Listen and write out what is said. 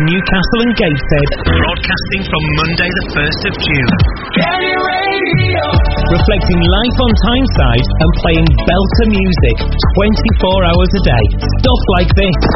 Newcastle and Gateshead, broadcasting from Monday the 1st of June. Reflecting life on Tyneside and playing belter music 24 hours a day. Stuff like this.